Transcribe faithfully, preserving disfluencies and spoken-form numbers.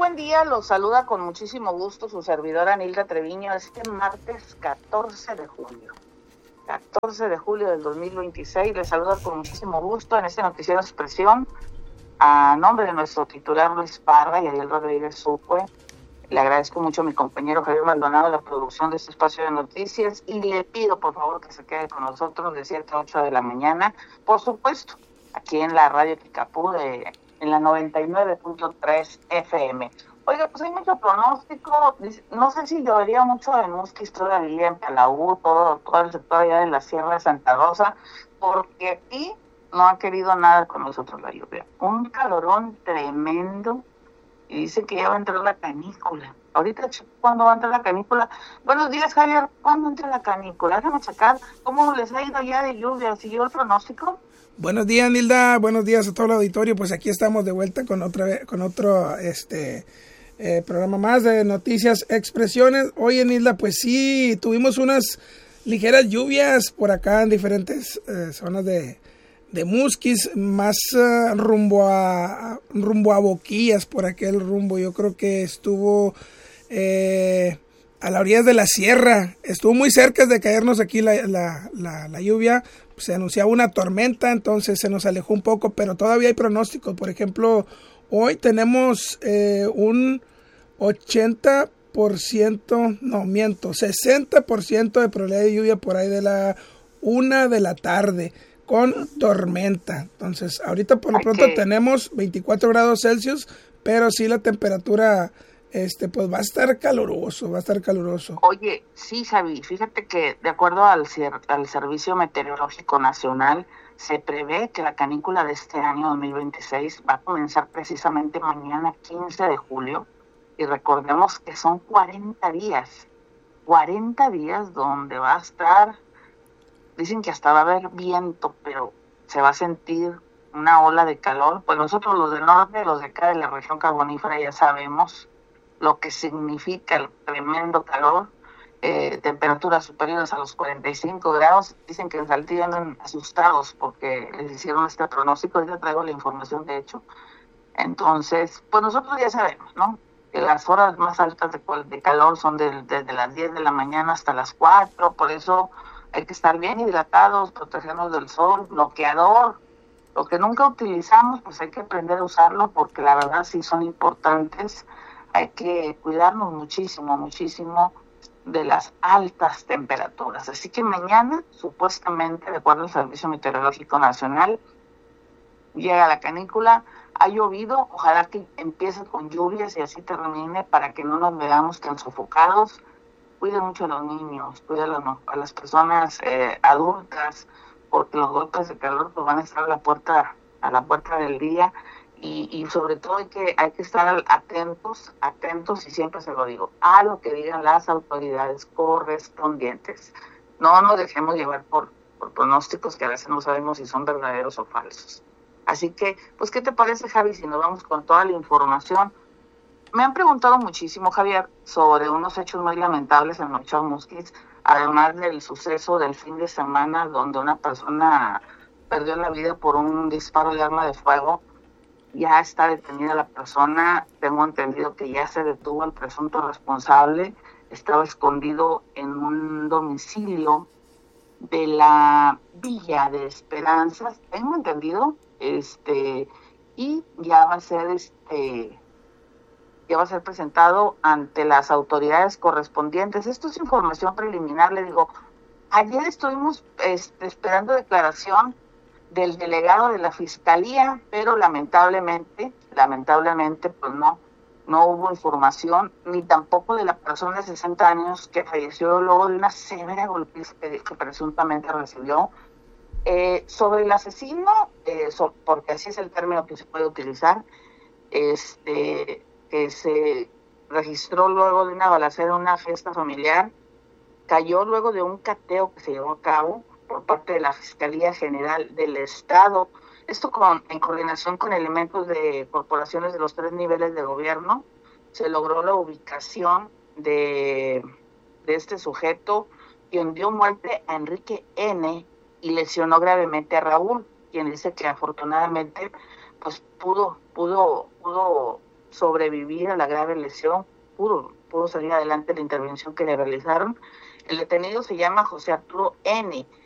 buen día, los saluda con muchísimo gusto su servidora Nilda Treviño este martes catorce de julio. catorce de julio del dos mil veintiséis, les saluda con muchísimo gusto en este noticiero Expresión, a nombre de nuestro titular Luis Parra y Ariel Rodríguez Sucue. Le agradezco mucho a mi compañero Javier Maldonado la producción de este espacio de noticias y le pido por favor que se quede con nosotros de siete a ocho de la mañana, por supuesto, aquí en la radio Kikapú de, en la noventa y nueve punto tres F M. Oiga, pues hay mucho pronóstico, no sé si llovería mucho en Musquis todavía, en Palau, todo, todo el sector allá de la Sierra de Santa Rosa, porque aquí no ha querido nada con nosotros la lluvia. Un calorón tremendo. Y dicen que ya va a entrar la canícula. Ahorita, ¿cuándo va a entrar la canícula? Buenos días, Javier. ¿Cuándo entra la canícula? Déjame checar cómo les ha ido ya de lluvia. ¿Siguió el pronóstico? Buenos días, Nilda. Buenos días a todo el auditorio. Pues aquí estamos de vuelta con otra, con otro este eh, programa más de Noticias Expresiones. Oye, Nilda, pues sí, tuvimos unas ligeras lluvias por acá en diferentes eh, zonas de... de Musquis, más uh, rumbo a rumbo a Boquillas, por aquel rumbo. Yo creo que estuvo eh, a la orilla de la sierra, estuvo muy cerca de caernos aquí la, la, la, la lluvia. Se anunciaba una tormenta, entonces se nos alejó un poco, pero todavía hay pronósticos. Por ejemplo, hoy tenemos eh, un ochenta por ciento, no miento, sesenta por ciento de probabilidad de lluvia por ahí de la una de la tarde, con tormenta. Entonces, ahorita por lo pronto okay. Tenemos veinticuatro grados Celsius, pero sí la temperatura, este, pues va a estar caluroso, va a estar caluroso. Oye, sí, Xavi, fíjate que de acuerdo al, al Servicio Meteorológico Nacional, se prevé que la canícula de este año dos mil veintiséis va a comenzar precisamente mañana quince de julio, y recordemos que son cuarenta días, cuarenta días donde va a estar. Dicen que hasta va a haber viento, pero se va a sentir una ola de calor. Pues nosotros los del norte, los de acá de la región carbonífera, ya sabemos lo que significa el tremendo calor. Eh, temperaturas superiores a los cuarenta y cinco grados. Dicen que en Saltillo andan asustados porque les hicieron este pronóstico. Ya traigo la información, de hecho. Entonces, pues nosotros ya sabemos, ¿no? Que las horas más altas de, de calor son de, desde las diez de la mañana hasta las cuatro. Por eso hay que estar bien hidratados, protegernos del sol, bloqueador, lo que nunca utilizamos, pues hay que aprender a usarlo porque la verdad sí son importantes. Hay que cuidarnos muchísimo, muchísimo de las altas temperaturas. Así que mañana, supuestamente, de acuerdo al Servicio Meteorológico Nacional, llega la canícula. Ha llovido, ojalá que empiece con lluvias y así termine para que no nos veamos tan sofocados. Cuiden mucho a los niños, cuiden a las personas eh, adultas, porque los golpes de calor pues, van a estar a la puerta, a la puerta del día, y, y sobre todo hay que, hay que estar atentos, atentos, y siempre se lo digo, a lo que digan las autoridades correspondientes. No nos dejemos llevar por, por pronósticos que a veces no sabemos si son verdaderos o falsos. Así que, pues, ¿qué te parece, Javi, si nos vamos con toda la información? Me han preguntado muchísimo, Javier, sobre unos hechos muy lamentables en Ochoa Musquis, además del suceso del fin de semana donde una persona perdió la vida por un disparo de arma de fuego. Ya está detenida la persona, tengo entendido que ya se detuvo el presunto responsable, estaba escondido en un domicilio de la Villa de Esperanzas, tengo entendido, este, y ya va a ser este... que va a ser presentado ante las autoridades correspondientes. Esto es información preliminar, le digo. Ayer estuvimos este, esperando declaración del delegado de la Fiscalía, pero lamentablemente, lamentablemente, pues no, no hubo información, ni tampoco de la persona de sesenta años que falleció luego de una severa golpiza que, que presuntamente recibió. Eh, sobre el asesino, eh, so, porque así es el término que se puede utilizar, este... que se registró luego de una balacera en una fiesta familiar, cayó luego de un cateo que se llevó a cabo por parte de la Fiscalía General del Estado, esto con, en coordinación con elementos de corporaciones de los tres niveles de gobierno. Se logró la ubicación de, de este sujeto, quien dio muerte a Enrique N. y lesionó gravemente a Raúl, quien dice que afortunadamente pues pudo, pudo, pudo sobrevivir a la grave lesión, pudo, pudo salir adelante la intervención que le realizaron. El detenido se llama José Arturo N.,